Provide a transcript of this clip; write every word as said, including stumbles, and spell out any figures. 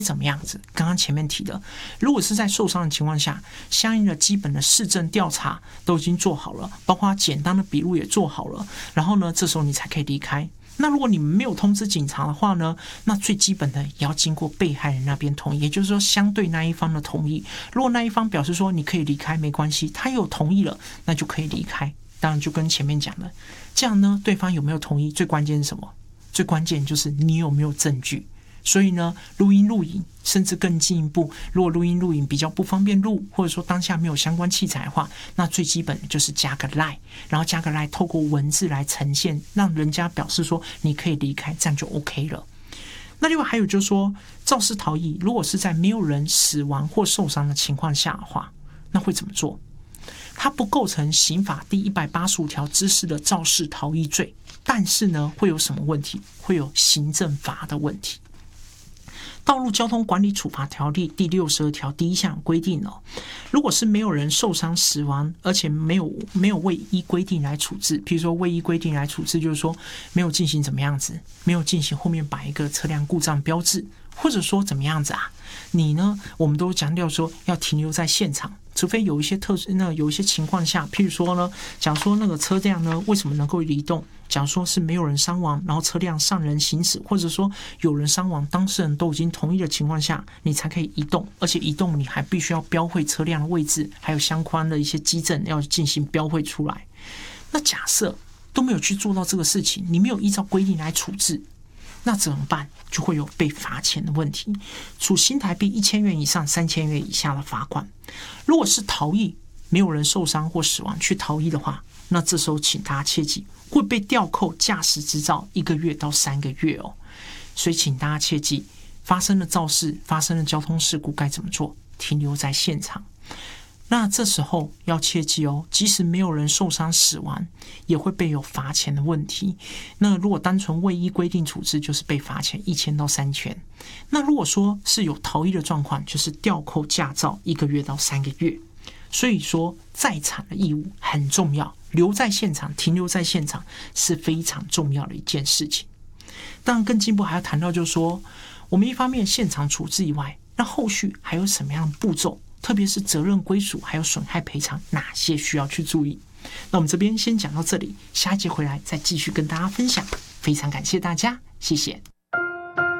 怎么样子？刚刚前面提的，如果是在受伤的情况下，相应的基本的事证调查都已经做好了，包括简单的笔录也做好了，然后呢，这时候你才可以离开。那如果你们没有通知警察的话呢，那最基本的也要经过被害人那边同意，也就是说相对那一方的同意。如果那一方表示说你可以离开没关系，他有同意了，那就可以离开。当然就跟前面讲的，这样呢，对方有没有同意，最关键是什么？最关键就是你有没有证据。所以呢，录音录影，甚至更进一步，如果录音录影比较不方便录，或者说当下没有相关器材的话，那最基本的就是加个 line， 然后加个 line， 透过文字来呈现，让人家表示说你可以离开，这样就 OK 了。那另外还有就是说，肇事逃逸，如果是在没有人死亡或受伤的情况下的话，那会怎么做？它不构成刑法第一百八十五条之四的肇事逃逸罪，但是呢，会有什么问题？会有行政罚的问题。道路交通管理处罚条例第六十二条第一项规定哦，如果是没有人受伤死亡，而且没有没有未依规定来处置，譬如说未依规定来处置，就是说没有进行怎么样子，没有进行后面摆一个车辆故障标志，或者说怎么样子啊？你呢，我们都强调说要停留在现场，除非有一些特殊，那有一些情况下，譬如说呢，假如说那个车辆呢，为什么能够移动？假如说是没有人伤亡，然后车辆上人行驶，或者说有人伤亡，当事人都已经同意的情况下，你才可以移动，而且移动你还必须要标会车辆的位置，还有相关的一些基证要进行标会出来。那假设都没有去做到这个事情，你没有依照规定来处置，那怎么办？就会有被罚钱的问题，处新台币一千元以上三千元以下的罚款。如果是逃逸，没有人受伤或死亡去逃逸的话，那这时候请大家切记，会被吊扣驾驶执照一个月到三个月哦。所以请大家切记，发生了肇事、发生了交通事故该怎么做？停留在现场。那这时候要切记哦，即使没有人受伤死亡，也会被有罚钱的问题。那如果单纯未依规定处置，就是被罚钱一千到三千。那如果说是有逃逸的状况，就是吊扣驾照一个月到三个月。所以说，在场的义务很重要，留在现场、停留在现场是非常重要的一件事情。当然，更进一步还要谈到，就是说，我们一方面现场处置以外，那后续还有什么样的步骤？特别是责任归属还有损害赔偿，哪些需要去注意？那我们这边先讲到这里，下一节回来再继续跟大家分享。非常感谢大家，谢谢。